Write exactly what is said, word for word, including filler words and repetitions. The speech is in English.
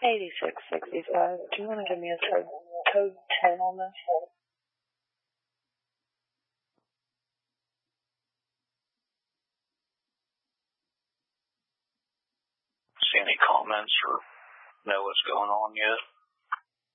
eighty-six sixty-five. Do you want to give me a code, code ten on this? See any comments or know what's going on yet?